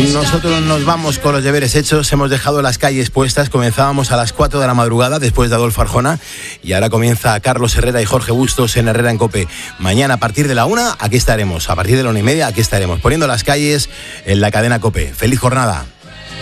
Nosotros nos vamos con los deberes hechos. Hemos dejado las calles puestas. Comenzábamos a las 4 de la madrugada después de Adolfo Arjona. Y ahora comienza Carlos Herrera y Jorge Bustos en Herrera en COPE. Mañana a partir de la 1, aquí estaremos. A partir de la 1:30, aquí estaremos. Poniendo las calles en la cadena COPE. ¡Feliz jornada!